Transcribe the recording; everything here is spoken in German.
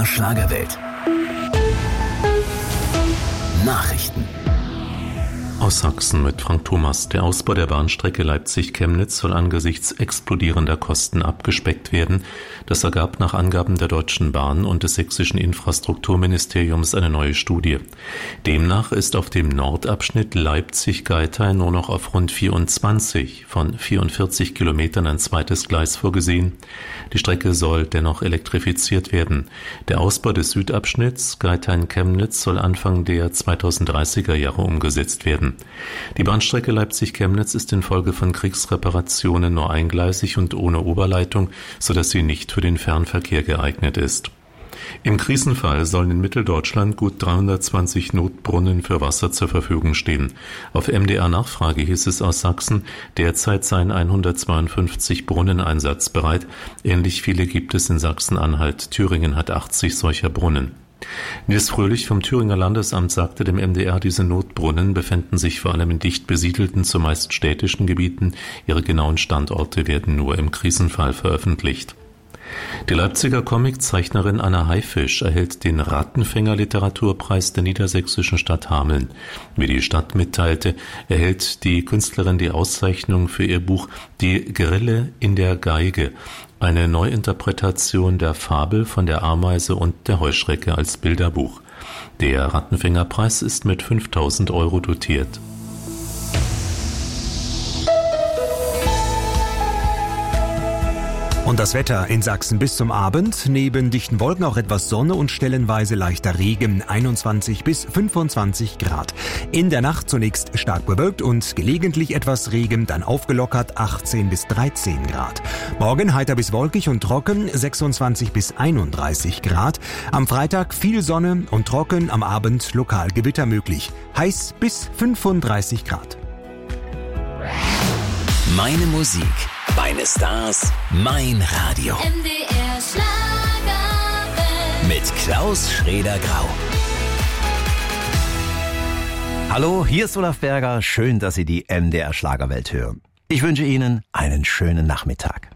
MDR Schlagerwelt. Nachrichten. Aus Sachsen mit Frank Thomas. Der Ausbau der Bahnstrecke Leipzig-Chemnitz soll angesichts explodierender Kosten abgespeckt werden. Das ergab nach Angaben der Deutschen Bahn und des sächsischen Infrastrukturministeriums eine neue Studie. Demnach ist auf dem Nordabschnitt Leipzig-Geithain nur noch auf rund 24 von 44 Kilometern ein zweites Gleis vorgesehen. Die Strecke soll dennoch elektrifiziert werden. Der Ausbau des Südabschnitts Geithain-Chemnitz soll Anfang der 2030er Jahre umgesetzt werden. Die Bahnstrecke Leipzig-Chemnitz ist infolge von Kriegsreparationen nur eingleisig und ohne Oberleitung, sodass sie nicht für den Fernverkehr geeignet ist. Im Krisenfall sollen in Mitteldeutschland gut 320 Notbrunnen für Wasser zur Verfügung stehen. Auf MDR-Nachfrage hieß es aus Sachsen, derzeit seien 152 Brunnen einsatzbereit. Ähnlich viele gibt es in Sachsen-Anhalt. Thüringen hat 80 solcher Brunnen. Nils Fröhlich vom Thüringer Landesamt sagte dem MDR, diese Notbrunnen befänden sich vor allem in dicht besiedelten, zumeist städtischen Gebieten. Ihre genauen Standorte werden nur im Krisenfall veröffentlicht. Die Leipziger Comiczeichnerin Anna Haifisch erhält den Rattenfänger-Literaturpreis der niedersächsischen Stadt Hameln. Wie die Stadt mitteilte, erhält die Künstlerin die Auszeichnung für ihr Buch Die Grille in der Geige, eine Neuinterpretation der Fabel von der Ameise und der Heuschrecke als Bilderbuch. Der Rattenfängerpreis ist mit 5.000 € dotiert. Und das Wetter in Sachsen bis zum Abend. Neben dichten Wolken auch etwas Sonne und stellenweise leichter Regen, 21 bis 25 Grad. In der Nacht zunächst stark bewölkt und gelegentlich etwas Regen, dann aufgelockert 18 bis 13 Grad. Morgen heiter bis wolkig und trocken, 26 bis 31 Grad. Am Freitag viel Sonne und trocken, am Abend lokal Gewitter möglich. Heiß bis 35 Grad. Meine Musik, meine Stars, mein Radio. MDR Schlagerwelt. Mit Klaus Schrader-Grau. Hallo, hier ist Olaf Berger. Schön, dass Sie die MDR Schlagerwelt hören. Ich wünsche Ihnen einen schönen Nachmittag.